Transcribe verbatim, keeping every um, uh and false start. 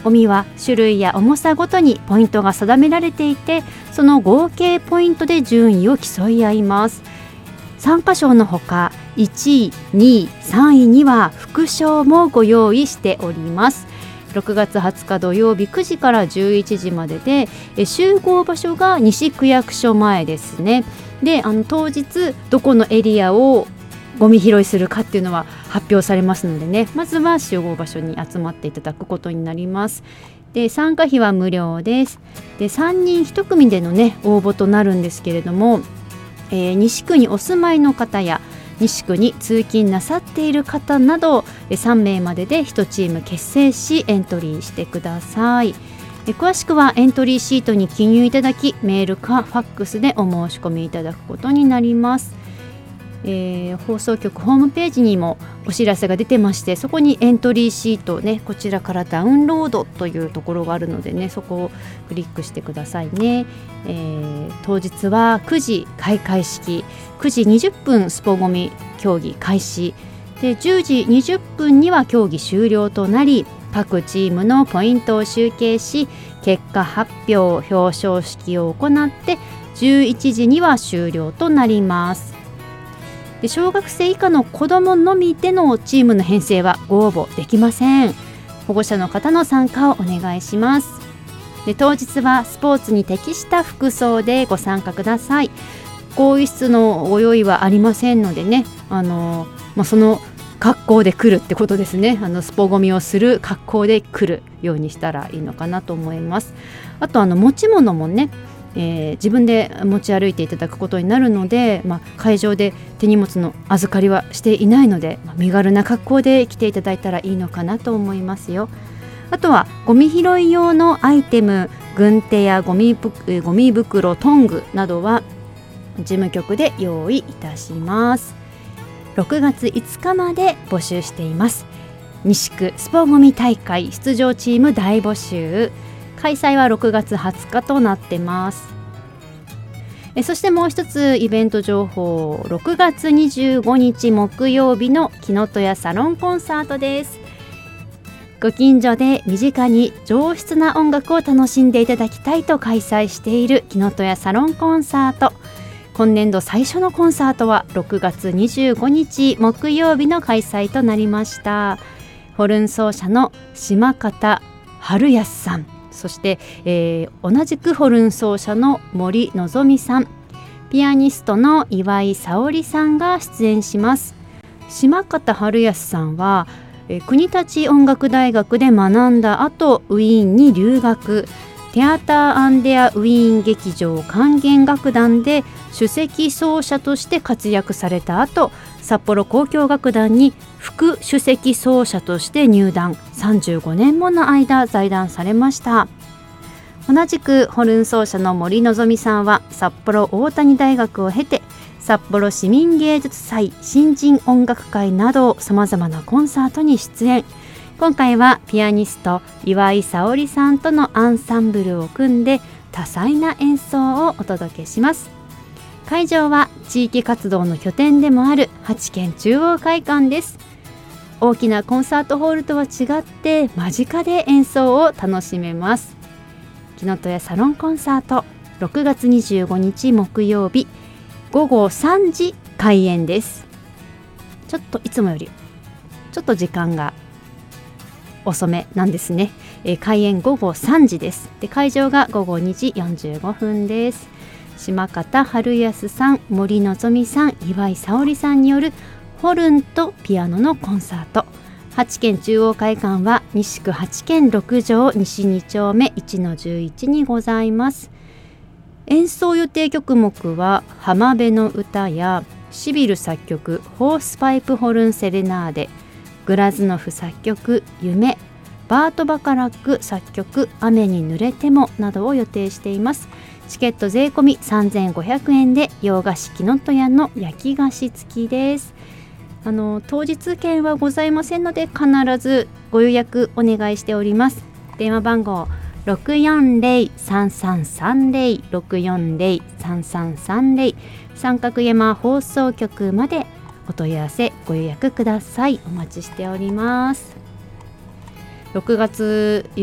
ゴミは種類や重さごとにポイントが定められていて、その合計ポイントで順位を競い合います。参加賞のほかいちい、にい、さんいには副賞もご用意しております。ろくがつはつか土曜日くじからじゅういちじまでで、え集合場所が西区役所前ですね。で、あの当日どこのエリアをゴミ拾いするかっていうのは発表されますのでね、まずは集合場所に集まっていただくことになります。で、参加費は無料です。で、さんにんいち組でのね応募となるんですけれども、えー、西区にお住まいの方や西区に通勤なさっている方などさんめいまででいちチーム結成しエントリーしてください。詳しくはエントリーシートに記入いただき、メールかファックスでお申し込みいただくことになります。えー、放送局ホームページにもお知らせが出てまして、そこにエントリーシートね、こちらからダウンロードというところがあるのでね、そこをクリックしてくださいね。えー、当日はくじ開会式、くじにじゅっぷんスポゴミ競技開始で、じゅうじにじゅっぷんには競技終了となり、各チームのポイントを集計し、結果発表表彰式を行ってじゅういちじには終了となります。で、小学生以下の子どものみでのチームの編成はご応募できません。保護者の方の参加をお願いします。で、当日はスポーツに適した服装でご参加ください。更衣室のご用意はありませんのでね、あの、まあ、その格好で来るってことですね。あのスポゴミをする格好で来るようにしたらいいのかなと思います。あと、あの持ち物もね、えー、自分で持ち歩いていただくことになるので、まあ、会場で手荷物の預かりはしていないので、まあ、身軽な格好で来ていただいたらいいのかなと思いますよ。あとはゴミ拾い用のアイテム、軍手やゴミぶ、ゴミ袋、トングなどは事務局で用意いたします。ろくがついつかまで募集しています。西区スポゴミ大会出場チーム大募集、開催はろくがつはつかとなってます。えそしてもう一つイベント情報、ろくがつにじゅうごにち木曜日のきのとやサロンコンサートです。ご近所で身近に上質な音楽を楽しんでいただきたいと開催しているきのとやサロンコンサート、今年度最初のコンサートはろくがつにじゅうごにち木曜日の開催となりました。ホルン奏者の島方春康さん、そして、えー、同じくホルン奏者の森のぞみさん、ピアニストの岩井沙織さんが出演します。島方春康さんは、えー、国立音楽大学で学んだ後ウィーンに留学、テアター・アンデア・ウィーン劇場管弦楽団で首席奏者として活躍された後、札幌交響楽団に副首席奏者として入団、さんじゅうごねんもの間在団されました。同じくホルン奏者の森のぞみさんは札幌大谷大学を経て、札幌市民芸術祭新人音楽会などさまざまなコンサートに出演。今回はピアニスト岩井沙織さんとのアンサンブルを組んで多彩な演奏をお届けします。会場は地域活動の拠点でもある八軒中央会館です。大きなコンサートホールとは違って間近で演奏を楽しめます。きのとやサロンコンサート、ろくがつにじゅうごにち木曜日ごごさんじ開演です。ちょっといつもよりちょっと時間が遅めなんですね。えー、開演ごごさんじです。で、会場がごごにじよんじゅうごふんです。島方春康さん、森のぞみさん、岩井沙織さんによるホルンとピアノのコンサート。八軒中央会館は西区八軒六条西に丁目いちのじゅういちにございます。演奏予定曲目は浜辺の歌やシビル作曲ホースパイプホルンセレナーデ、グラズノフ作曲夢、バート・バカラック作曲雨に濡れてもなどを予定しています。チケット税込みさんぜんごひゃくえんで洋菓子きのとやの焼き菓子付きです。あの当日券はございませんので必ずご予約お願いしております。電話番号 ろくよんぜろ さんさんさんぜろ ろくよんぜろ さんさんさんぜろ 三角山放送局までお問い合わせご予約ください。お待ちしております。ろくがつ